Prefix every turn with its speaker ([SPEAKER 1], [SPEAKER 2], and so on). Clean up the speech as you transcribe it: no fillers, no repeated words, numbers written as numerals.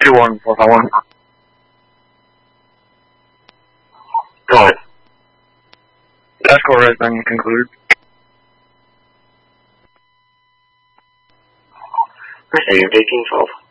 [SPEAKER 1] 2-1, por favor.
[SPEAKER 2] Go ahead.
[SPEAKER 1] That score has been concluded.
[SPEAKER 2] Mercedes, 18-12.